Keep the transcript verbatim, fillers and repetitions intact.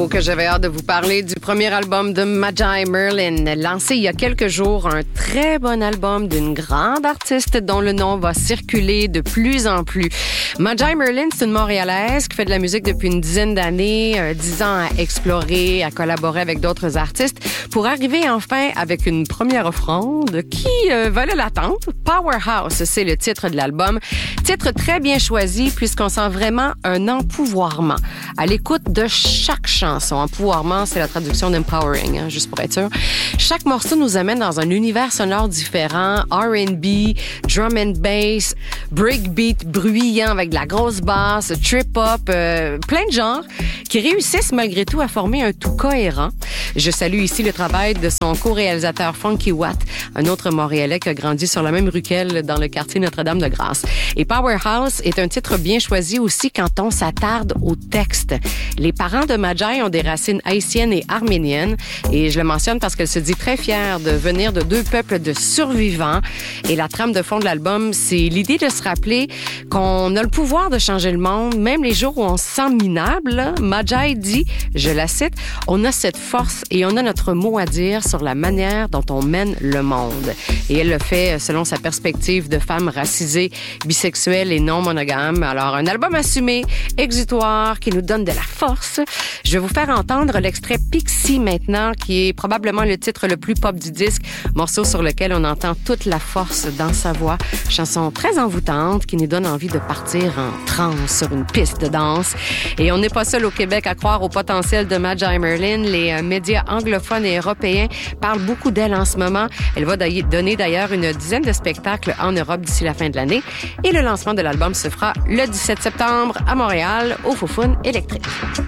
que j'avais hâte de vous parler du premier album de Magi Merlin, lancé il y a quelques jours, un très bon album d'une grande artiste dont le nom va circuler de plus en plus. Magi Merlin, c'est une Montréalaise qui fait de la musique depuis une dizaine d'années, euh, dix ans à explorer, à collaborer avec d'autres artistes, pour arriver enfin avec une première offrande qui euh, valait l'attente. Powerhouse, c'est le titre de l'album. Titre très bien choisi puisqu'on sent vraiment un empouvoirment à l'écoute de chaque chanson. Empouvoirment, c'est la traduction d'empowering, hein, juste pour être sûr. Chaque morceau nous amène dans un univers sonore différent, R and B, drum and bass, breakbeat bruyant avec de la grosse basse, trip-hop, euh, plein de genres qui réussissent malgré tout à former un tout cohérent. Je salue ici le travail de son co-réalisateur Funky Watt, un autre Montréalais qui a grandi sur la même rue qu'elle dans le quartier Notre-Dame-de-Grâce. Et Powerhouse est un titre bien choisi aussi quand on s'attarde au texte. Les parents de Magi ont des racines haïtiennes et arméniennes et je le mentionne parce qu'elle se dit très fière de venir de deux peuples de survivants. Et la trame de fond de l'album, c'est l'idée de se rappeler qu'on a le pouvoir de changer le monde, même les jours où on se sent minable. Là. Magi dit, je la cite, « On a cette force et on a notre mot à dire sur la manière dont on mène le monde. » Et elle le fait selon sa perspective de femme racisée, bisexuelle et non monogame. Alors, un album assumé, exutoire, qui nous donne de la force. Je vais vous faire entendre l'extrait Pixie maintenant, qui est probablement le titre le plus pop du disque, morceau sur lequel on entend toute la force dans sa voix. Chanson très envoûtante qui nous donne envie de partir en transe sur une piste de danse. Et on n'est pas seul au Québec à croire au potentiel de Magi Merlin. Les euh, médias anglophones et européens parlent beaucoup d'elle en ce moment. Elle va donner d'ailleurs une dizaine de spectacles en Europe d'ici la fin de l'année. Et le lancement de l'album se fera le dix-sept septembre à Montréal, au Foufoune électrique.